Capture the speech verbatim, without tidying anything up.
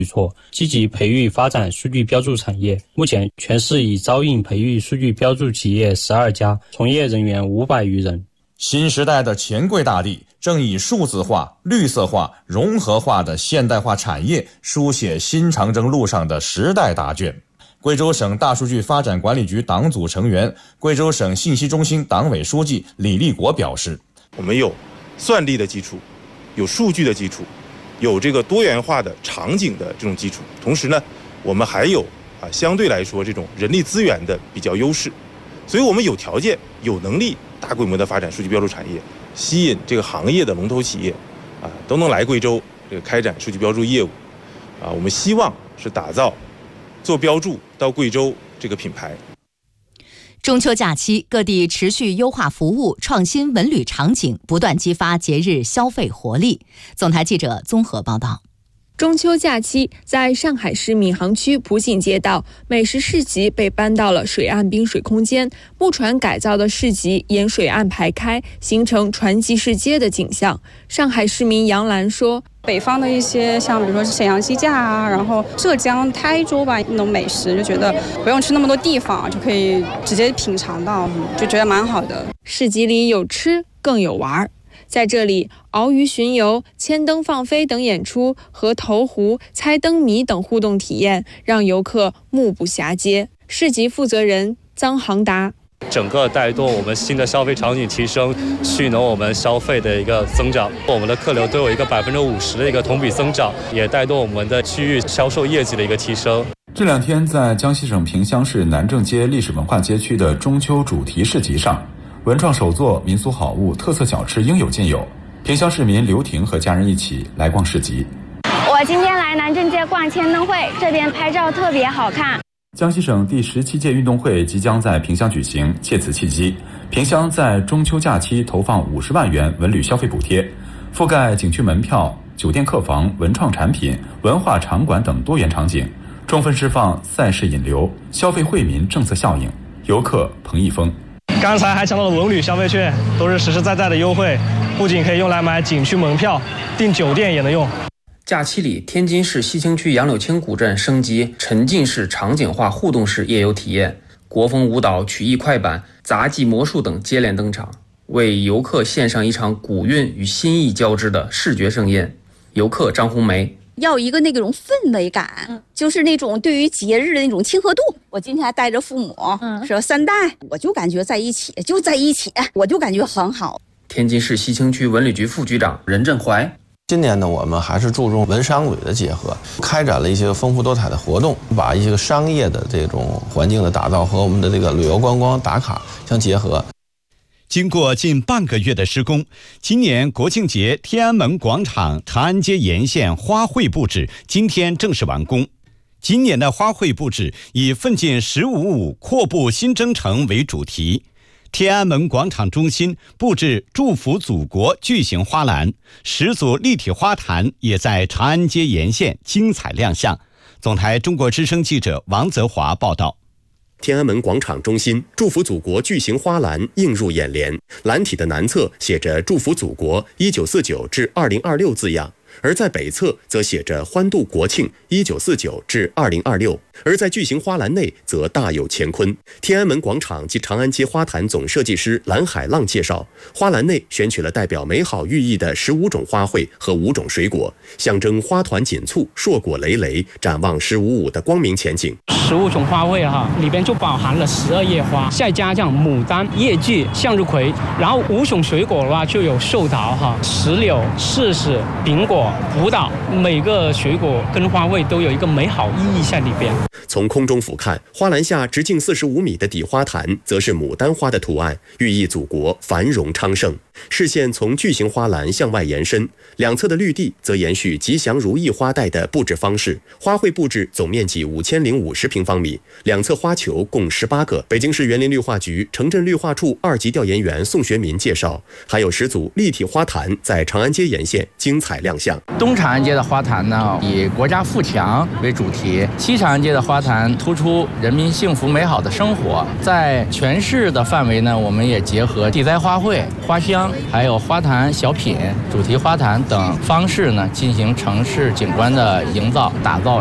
举措，积极培育发展数据标注产业。目前，全市已招应培育数据标注企业十二家，从业人员五百余人。 新时代的钱柜大地正以数字化、绿色化、融合化的现代化产业书写新长征路上的时代答卷。贵州省大数据发展管理局党组成员、贵州省信息中心党委书记李立国表示， 我们有算力的基础，有数据的基础，有这个多元化的场景的这种基础，同时呢，我们还有啊相对来说这种人力资源的比较优势，所以我们有条件、有能力大规模的发展数据标注产业，吸引这个行业的龙头企业啊都能来贵州这个开展数据标注业务啊。我们希望是打造做标注到贵州这个品牌。 中秋假期，各地持续优化服务，创新文旅场景，不断激发节日消费活力。总台记者综合报道。 中秋假期，在上海市闵行区普锦街道，美食市集被搬到了水岸滨水空间，木船改造的市集沿水岸排开，形成船集市街的景象。上海市民杨澜说， 北方的一些像比如说沈阳鸡架啊，然后浙江台州吧那种美食，就觉得不用去那么多地方就可以直接品尝到，就觉得蛮好的。 市集里有吃更有玩，在这里，鳌鱼巡游、千灯放飞等演出和投壶、猜灯谜等互动体验，让游客目不暇接。市集负责人臧航达， 整个带动我们新的消费场景提升，蓄能我们消费的一个增长，我们的客流都有一个百分之五十的一个同比增长，也带动我们的区域销售业绩的一个提升。 这两天，在江西省萍乡市南正街历史文化街区的中秋主题市集上，文创手作、民俗好物、特色小吃应有尽有。萍乡市民刘婷和家人一起来逛市集。 我今天来南正街逛千灯会，这边拍照特别好看。 江西省第十七届运动会即将在萍乡举行，借此契机，萍乡在中秋假期投放五十万元文旅消费补贴，覆盖景区门票、酒店客房、文创产品、文化场馆等多元场景，充分释放赛事引流、消费惠民政策效应，游客彭一峰。 刚才还讲到了文旅消费券，都是实实在在的优惠，不仅可以用来买景区门票，订酒店也能用。 假期里，天津市西青区杨柳青古镇升级沉浸式场景化互动式夜游体验，国风舞蹈、曲艺快板、杂技魔术等接连登场，为游客献上一场古韵与新意交织的视觉盛宴。游客张红梅。 要一个那种氛围感、嗯、就是那种对于节日的那种亲和度。我今天还带着父母、嗯、说三代，我就感觉在一起就在一起，我就感觉很好。 天津市西青区文旅局副局长任振怀， 今年呢，我们还是注重文商旅的结合，开展了一些丰富多彩的活动，把一些商业的这种环境的打造和我们的这个旅游观光打卡相结合。 经过近半个月的施工，今年国庆节天安门广场长安街沿线花卉布置今天正式完工。今年的花卉布置以奋进十五五阔步新征程为主题，天安门广场中心布置祝福祖国巨型花篮，十组立体花坛也在长安街沿线精彩亮相。总台中国之声记者王泽华报道。 天安门广场中心祝福祖国巨型花篮映入眼帘，篮体的南侧写着祝福祖国一九四九至二零二六字样，而在北侧则写着欢度国庆一九四九至二零二六，而在巨型花篮内则大有乾坤。天安门广场及长安街花坛总设计师蓝海浪介绍，花篮内选取了代表美好寓意的十五种花卉和五种水果，象征花团锦簇、硕果累累，展望十五五的光明前景。 十五种花卉哈，里边就包含了十二叶花，再加上牡丹、叶季、向日葵，然后五种水果的话就有寿桃哈、石榴、柿子、苹果、葡萄，每个水果跟花卉都有一个美好意义在里边。 从空中俯瞰，花篮下直径四十五米的底花坛，则是牡丹花的图案，寓意祖国繁荣昌盛。视线从巨型花篮向外延伸，两侧的绿地则延续吉祥如意花带的布置方式。花卉布置总面积五千零五十平方米，两侧花球共十八个。北京市园林绿化局城镇绿化处二级调研员宋学民介绍，还有十组立体花坛在长安街沿线精彩亮相。 东长安街的花坛呢，以国家富强为主题；西长安街的花坛突出人民幸福美好的生活。在全市的范围呢，我们也结合地栽花卉、花香。 箱，还有花坛小品、主题花坛等方式呢，进行城市景观的营造打造。